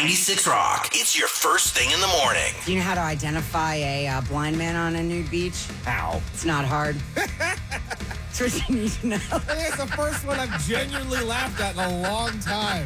96 Rock. It's your first thing in the morning. Do you know how to identify a blind man on a nude beach? How? It's not hard. That's what you need to know. I think it's the first one I've genuinely laughed at in a long time.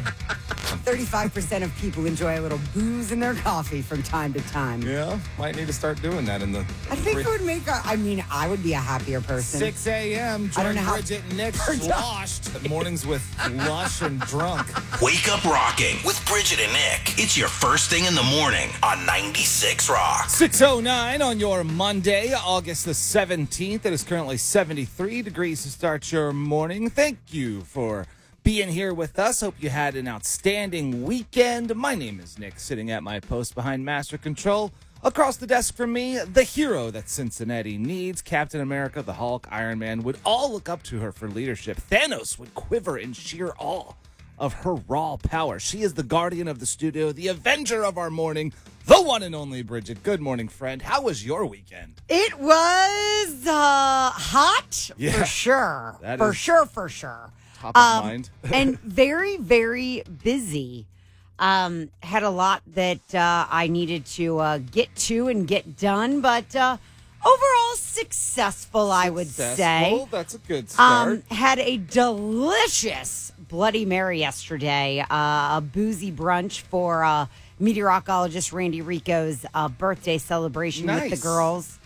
35% of people enjoy a little booze in their coffee from time to time. Yeah, might need to start doing that in the... I think it would make I would be a happier person. 6 a.m. I don't Join know how- Bridget and Nick sloshed. Mornings with Lush and Drunk. Wake up rocking with Bridget and Nick. It's your first thing in the morning on 96 Rock. 6:09 on your Monday, August the 17th. It is currently 73 degrees to start your morning. Thank you for being here with us. Hope you had an outstanding weekend. My name is Nick, sitting at my post behind Master Control. Across the desk from me, the hero that Cincinnati needs. Captain America, the Hulk, Iron Man would all look up to her for leadership. Thanos would quiver in sheer awe of her raw power. She is the guardian of the studio, the avenger of our morning, the one and only Bridget. Good morning, friend. How was your weekend? It was hot Yeah. for sure. That For is- sure. Top of mind. And very, very busy. Had a lot that I needed to get to and get done, but overall successful, I would say. That's a good start. Had a delicious Bloody Mary yesterday, a boozy brunch for meteorologist Randy Rico's birthday celebration with the Nice. girls.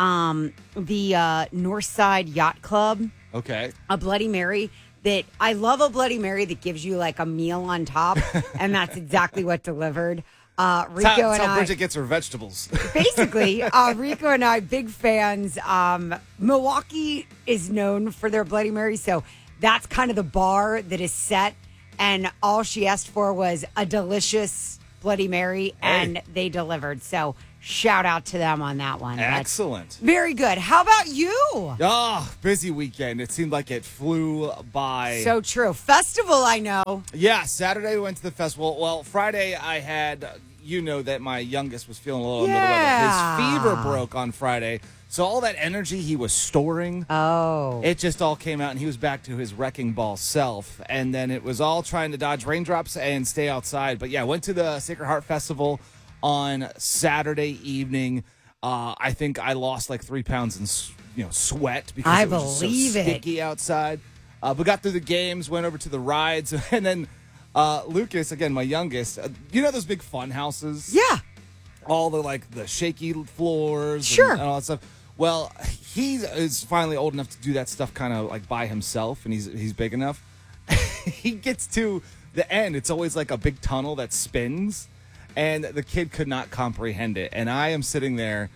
The Northside Yacht Club, Okay. a Bloody Mary. That I love a Bloody Mary that gives you like a meal on top, and that's exactly what delivered. Rico That's and how I, Bridget gets her vegetables. basically, Rico and I, big fans. Milwaukee is known for their Bloody Mary, so that's kind of the bar that is set. And all she asked for was a delicious Bloody Mary, and they delivered. So shout out to them on that one. That's Excellent. very good. How about you? Oh, busy weekend. It seemed like it flew by. So true. Festival, I know. Yeah, Saturday we went to the festival. Well, Friday I had, that my youngest was feeling a little under the Yeah. weather. His fever broke on Friday. So all that energy he was storing, Oh. it just all came out and he was back to his wrecking ball self. And then it was all trying to dodge raindrops and stay outside. But yeah, went to the Sacred Heart Festival on Saturday evening. I think I lost like 3 pounds in sweat because I it was just so believe it. sticky outside. But got through the games, went over to the rides, and then Lucas, again, my youngest, those big fun houses? Yeah. All the shaky floors Sure. and all that stuff. Well, he is finally old enough to do that stuff kind of like by himself, and he's big enough. He gets to the end. It's always like a big tunnel that spins, and the kid could not comprehend it. And I am sitting there.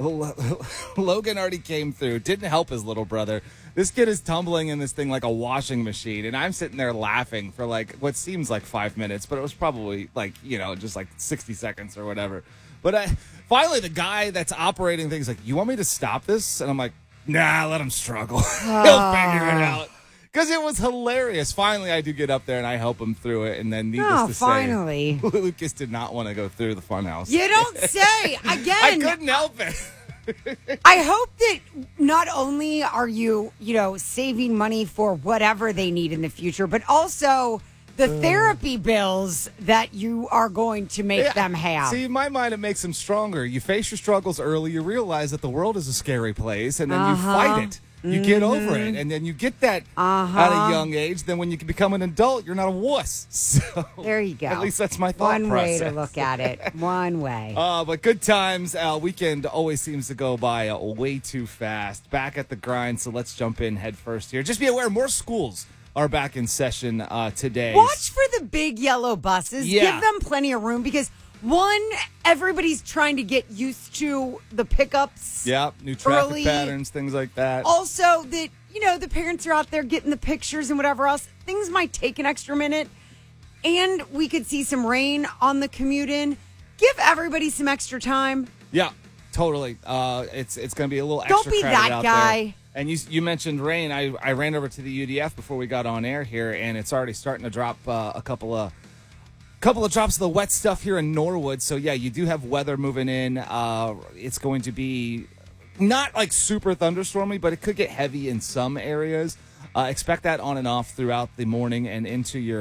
Logan already came through. Didn't help his little brother. This kid is tumbling in this thing like a washing machine, and I'm sitting there laughing for like what seems like 5 minutes, but it was probably just like 60 seconds or whatever. But finally, the guy that's operating things like, "You want me to stop this?" And I'm like, "Nah, let him struggle. He'll figure it out." Because it was hilarious. Finally, I do get up there and I help him through it, and then needless to finally. say, Lucas did not want to go through the funhouse. You don't say. Again, I couldn't help it. I hope that not only are you, saving money for whatever they need in the future, but also the therapy bills that you are going to make them have. See, in my mind, it makes them stronger. You face your struggles early. You realize that the world is a scary place, and then you fight it. You get over it, and then you get that at a young age. Then when you can become an adult, you're not a wuss. So There you go. At least that's my thought One process. way to look at it. One way. But good times. Weekend always seems to go by way too fast. Back at the grind, so let's jump in head first here. Just be aware, more schools are back in session today. Watch for the big yellow buses. Yeah. Give them plenty of room because, one, everybody's trying to get used to the pickups. Yeah, new traffic early. patterns, things like that. Also, that, the parents are out there getting the pictures and whatever else. Things might take an extra minute. And we could see some rain on the commute in. Give everybody some extra time. Yeah, totally. It's going to be a little extra Don't be crowded that out guy. there. And you mentioned rain. I ran over to the UDF before we got on air here, and it's already starting to drop a couple of drops of the wet stuff here in Norwood. So, yeah, you do have weather moving in. It's going to be not like super thunderstormy, but it could get heavy in some areas. Expect that on and off throughout the morning and into your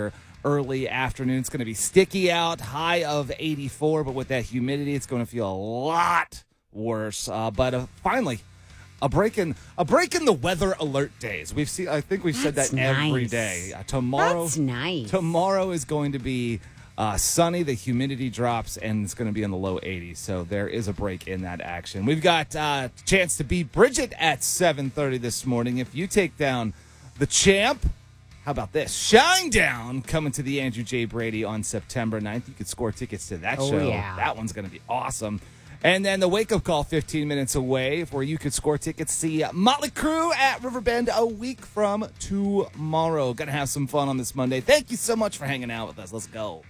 early afternoon. It's going to be sticky out, high of 84, but with that humidity, it's going to feel a lot worse. But finally, a break in the weather alert days. I think we've said that every day. Tomorrow, That's nice. Tomorrow is going to be sunny. The humidity drops, and it's going to be in the low 80s. So there is a break in that action. We've got a chance to beat Bridget at 7:30 this morning. If you take down the champ, how about this? Shinedown coming to the Andrew J. Brady on September 9th. You could score tickets to that show. Yeah. That one's going to be awesome. And then the wake-up call 15 minutes away where you could score tickets to see Motley Crue at Riverbend a week from tomorrow. Going to have some fun on this Monday. Thank you so much for hanging out with us. Let's go.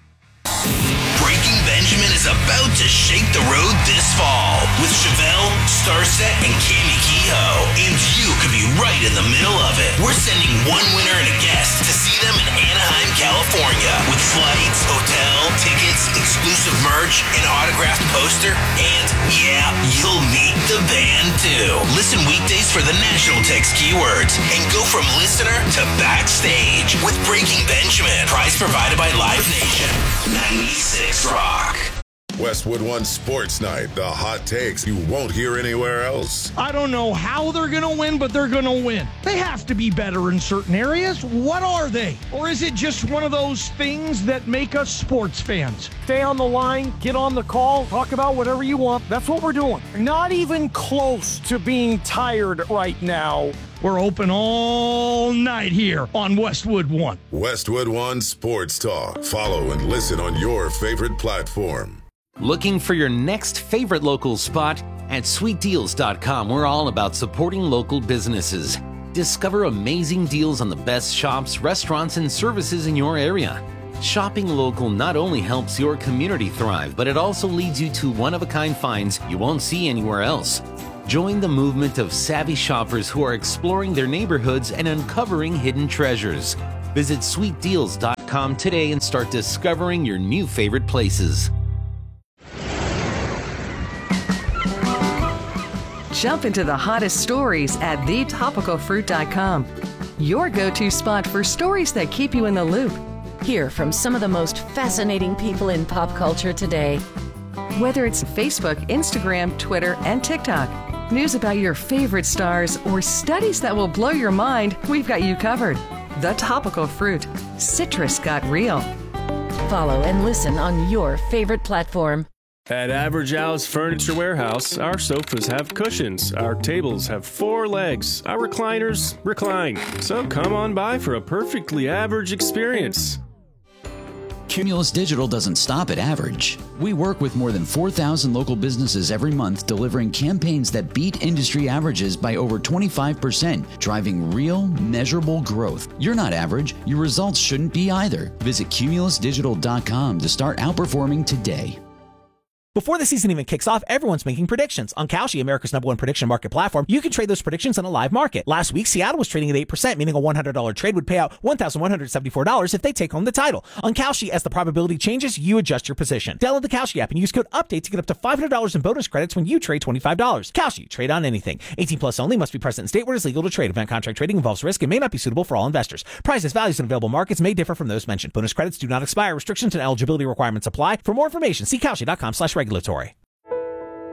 Breaking Benjamin is about to shake the road this fall with Chevelle, Starset, and Cami Kehoe. And you could be right in the middle of it. We're sending one winner and a guest to see them in Anaheim, California with flights, hotel, tickets, exclusive merch, an autographed poster, and yeah, you'll meet the band too. Listen weekdays for the national text keywords and go from listener to backstage with Breaking Benjamin. Prize provided by Live Nation. 96 Rock. Westwood One Sports Night, the hot takes you won't hear anywhere else. I don't know how they're going to win, but they're going to win. They have to be better in certain areas. What are they? Or is it just one of those things that make us sports fans? Stay on the line, get on the call, talk about whatever you want. That's what we're doing. Not even close to being tired right now. We're open all night here on Westwood One. Westwood One Sports Talk. Follow and listen on your favorite platform. Looking for your next favorite local spot? At sweetdeals.com, we're all about supporting local businesses. Discover amazing deals on the best shops, restaurants, and services in your area. Shopping local not only helps your community thrive, but it also leads you to one-of-a-kind finds you won't see anywhere else. Join the movement of savvy shoppers who are exploring their neighborhoods and uncovering hidden treasures. Visit sweetdeals.com today and start discovering your new favorite places. Jump into the hottest stories at thetopicalfruit.com. Your go-to spot for stories that keep you in the loop. Hear from some of the most fascinating people in pop culture today. Whether it's Facebook, Instagram, Twitter, and TikTok, news about your favorite stars, or studies that will blow your mind, we've got you covered. The Topical Fruit. Citrus got real. Follow and listen on your favorite platform. At Average Al's Furniture Warehouse, our sofas have cushions, our tables have 4 legs, our recliners recline. So come on by for a perfectly average experience. Cumulus Digital doesn't stop at average. We work with more than 4,000 local businesses every month, delivering campaigns that beat industry averages by over 25%, driving real, measurable growth. You're not average. Your results shouldn't be either. Visit cumulusdigital.com to start outperforming today. Before the season even kicks off, everyone's making predictions. On Kalshi, America's #1 prediction market platform, you can trade those predictions on a live market. Last week, Seattle was trading at 8%, meaning a $100 trade would pay out $1,174 if they take home the title. On Kalshi, as the probability changes, you adjust your position. Download the Kalshi app and use code UPDATE to get up to $500 in bonus credits when you trade $25. Kalshi, trade on anything. 18 plus only, must be present in state where it is legal to trade. Event contract trading involves risk and may not be suitable for all investors. Prices, values, and available markets may differ from those mentioned. Bonus credits do not expire. Restrictions and eligibility requirements apply. For more information, see Kalshi.com/regulatory.